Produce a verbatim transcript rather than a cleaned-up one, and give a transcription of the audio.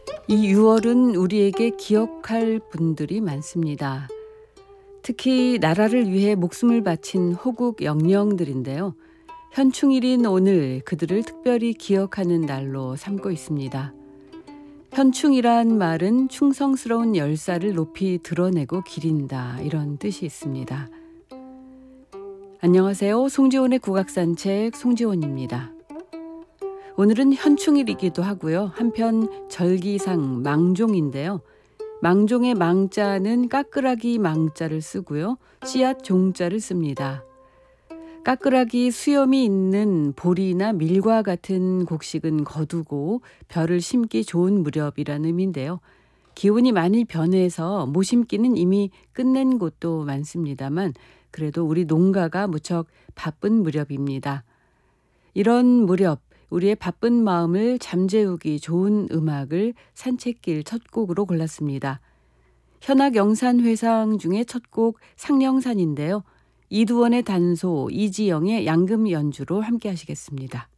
이 유월은 우리에게 기억할 분들이 많습니다. 특히 나라를 위해 목숨을 바친 호국 영령들인데요. 현충일인 오늘 그들을 특별히 기억하는 날로 삼고 있습니다. 현충이란 말은 충성스러운 열사를 높이 드러내고 기린다, 이런 뜻이 있습니다. 안녕하세요. 송지원의 국악산책 송지원입니다. 오늘은 현충일이기도 하고요. 한편 절기상 망종인데요. 망종의 망자는 까끄라기 망자를 쓰고요. 씨앗 종자를 씁니다. 까끄라기 수염이 있는 보리나 밀과 같은 곡식은 거두고 벼를 심기 좋은 무렵이라는 의미인데요. 기온이 많이 변해서 모심기는 이미 끝낸 곳도 많습니다만 그래도 우리 농가가 무척 바쁜 무렵입니다. 이런 무렵 우리의 바쁜 마음을 잠재우기 좋은 음악을 산책길 첫 곡으로 골랐습니다. 현악 영산회상 중에 첫 곡 상령산인데요. 이두원의 단소, 이지영의 양금 연주로 함께 하시겠습니다.